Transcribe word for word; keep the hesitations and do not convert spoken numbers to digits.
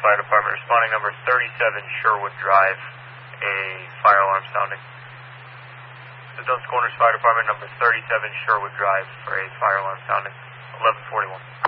Fire Department, responding number thirty-seven Sherwood Drive, a fire alarm sounding. The Duns Corners Fire Department, number thirty-seven Sherwood Drive for a fire alarm sounding, eleven forty-one.